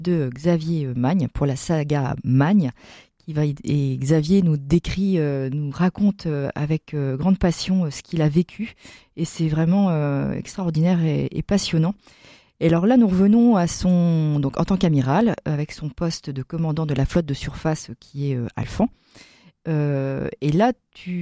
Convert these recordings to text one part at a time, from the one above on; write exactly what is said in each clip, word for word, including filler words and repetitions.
de Xavier Magne pour la saga Magne. Qui va, et Xavier nous décrit, euh, nous raconte euh, avec euh, grande passion euh, ce qu'il a vécu. Et c'est vraiment euh, extraordinaire et, et passionnant. Et alors là, nous revenons à son, donc en tant qu'amiral, avec son poste de commandant de la flotte de surface qui est euh, Alphand. Euh, et là,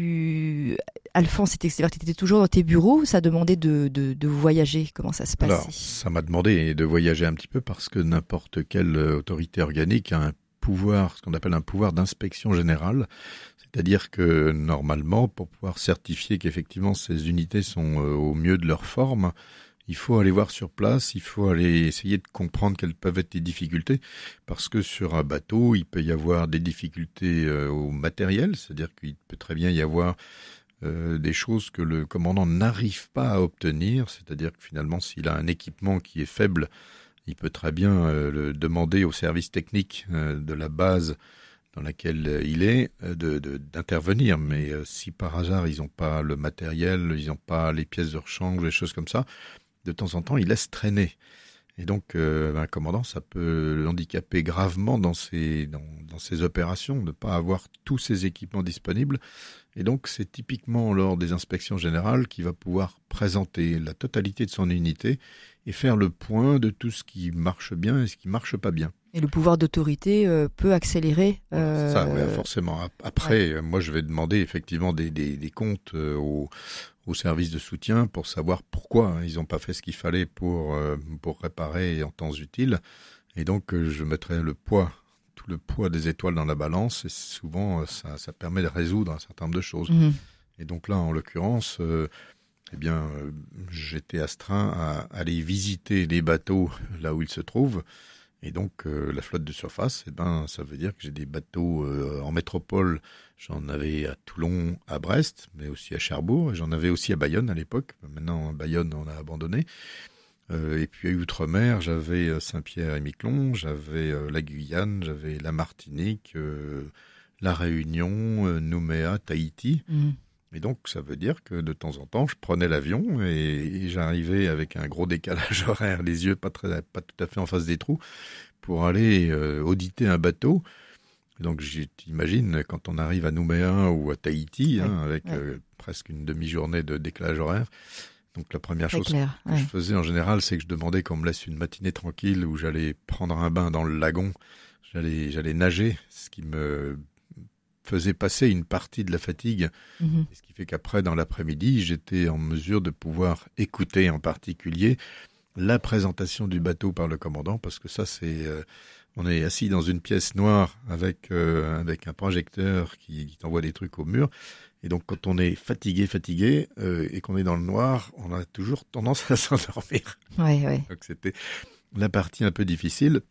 tu, Alphand, c'était, c'est-à-dire que tu étais toujours dans tes bureaux ou ça demandait de, de, de voyager? Comment ça se passait? Alors, ça m'a demandé de voyager un petit peu parce que n'importe quelle autorité organique a un pouvoir, ce qu'on appelle un pouvoir d'inspection générale. C'est-à-dire que normalement, pour pouvoir certifier qu'effectivement ces unités sont au mieux de leur forme, il faut aller voir sur place, il faut aller essayer de comprendre quelles peuvent être les difficultés, parce que sur un bateau, il peut y avoir des difficultés euh, au matériel, c'est-à-dire qu'il peut très bien y avoir euh, des choses que le commandant n'arrive pas à obtenir, c'est-à-dire que finalement, s'il a un équipement qui est faible, il peut très bien euh, le demander au service technique euh, de la base dans laquelle euh, il est euh, de, de, d'intervenir, mais euh, si par hasard ils n'ont pas le matériel, ils n'ont pas les pièces de rechange, des choses comme ça, de temps en temps, il laisse traîner. Et donc, euh, un commandant, ça peut le handicaper gravement dans ses, dans, dans ses opérations, de ne pas avoir tous ses équipements disponibles. Et donc, c'est typiquement lors des inspections générales qu'il va pouvoir présenter la totalité de son unité et faire le point de tout ce qui marche bien et ce qui ne marche pas bien. Et le pouvoir d'autorité euh, peut accélérer euh... Ça, ouais, forcément. Après, ouais. moi, je vais demander effectivement des, des, des comptes euh, aux, aux services de soutien pour savoir pourquoi hein, ils n'ont pas fait ce qu'il fallait pour, euh, pour réparer en temps utile. Et donc, euh, je mettrai le poids, tout le poids des étoiles dans la balance. Et souvent, ça, ça permet de résoudre un certain nombre de choses. Mmh. Et donc là, en l'occurrence, euh, eh bien, euh, j'étais astreint à aller visiter les bateaux là où ils se trouvent. Et donc, euh, la flotte de surface, eh ben, ça veut dire que j'ai des bateaux euh, en métropole. J'en avais à Toulon, à Brest, mais aussi à Cherbourg. J'en avais aussi à Bayonne à l'époque. Maintenant, à Bayonne, on a abandonné. Euh, et puis, à Outre-mer, j'avais Saint-Pierre et Miquelon, j'avais euh, la Guyane, j'avais la Martinique, euh, la Réunion, euh, Nouméa, Tahiti. Mmh. Et donc, ça veut dire que de temps en temps, je prenais l'avion et, et j'arrivais avec un gros décalage horaire, les yeux pas, très, pas tout à fait en face des trous, pour aller euh, auditer un bateau. Donc, j'imagine, quand on arrive à Nouméa ou à Tahiti, oui, hein, avec oui. euh, presque une demi-journée de décalage horaire, donc la première Très chose clair, que oui. je faisais en général, c'est que je demandais qu'on me laisse une matinée tranquille où j'allais prendre un bain dans le lagon, j'allais, j'allais nager, ce qui me faisait passer une partie de la fatigue, mmh. ce qui fait qu'après, dans l'après-midi, j'étais en mesure de pouvoir écouter en particulier la présentation du bateau par le commandant, parce que ça, c'est, euh, on est assis dans une pièce noire avec euh, avec un projecteur qui, qui t'envoie des trucs au mur, et donc quand on est fatigué, fatigué, euh, et qu'on est dans le noir, on a toujours tendance à s'endormir. Ouais, ouais. Donc c'était la partie un peu difficile.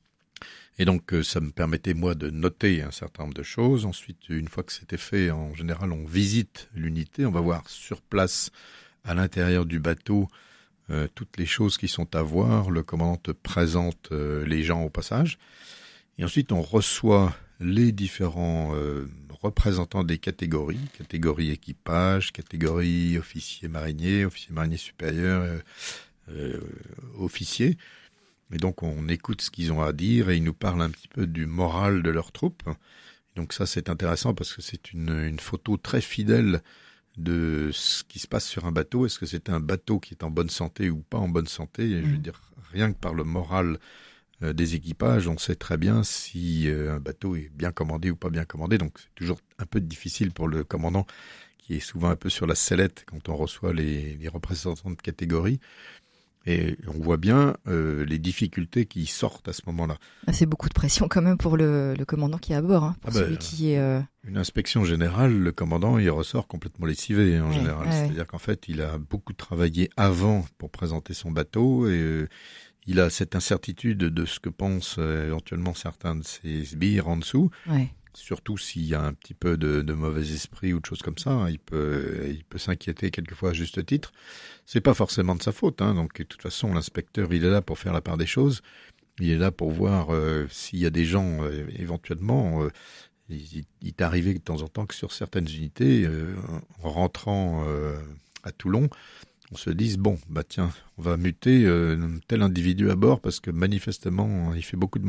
Et donc, ça me permettait, moi, de noter un certain nombre de choses. Ensuite, une fois que c'était fait, en général, on visite l'unité. On va voir sur place, à l'intérieur du bateau, euh, toutes les choses qui sont à voir. Le commandant te présente euh, les gens au passage. Et ensuite, on reçoit les différents euh, représentants des catégories. Catégorie équipage, catégorie officier marinier, officier marinier supérieur, euh, euh, officier. Et donc, on écoute ce qu'ils ont à dire et ils nous parlent un petit peu du moral de leurs troupes. Et donc ça, c'est intéressant parce que c'est une, une photo très fidèle de ce qui se passe sur un bateau. Est-ce que c'est un bateau qui est en bonne santé ou pas en bonne santé? Et mmh. Je veux dire, rien que par le moral euh, des équipages, on sait très bien si euh, un bateau est bien commandé ou pas bien commandé. Donc, c'est toujours un peu difficile pour le commandant qui est souvent un peu sur la sellette quand on reçoit les, les représentants de catégorie. Et on voit bien euh, les difficultés qui sortent à ce moment-là. C'est beaucoup de pression quand même pour le, le commandant qui est à bord. Hein, pour ah celui ben, qui est, euh... Une inspection générale, le commandant, il ressort complètement lessivé en ouais, général. Ouais, C'est-à-dire ouais. qu'en fait, il a beaucoup travaillé avant pour présenter son bateau et euh, il a cette incertitude de ce que pensent euh, éventuellement certains de ses sbires en dessous. Ouais. Surtout s'il y a un petit peu de, de mauvais esprit ou de choses comme ça, hein, il peut, il peut s'inquiéter quelquefois à juste titre. C'est pas forcément de sa faute, hein, donc de toute façon l'inspecteur il est là pour faire la part des choses. Il est là pour voir euh, s'il y a des gens euh, éventuellement. Euh, il, il est arrivé de temps en temps que sur certaines unités, euh, en rentrant euh, à Toulon, on se dise bon, bah tiens, on va muter euh, tel individu à bord parce que manifestement il fait beaucoup de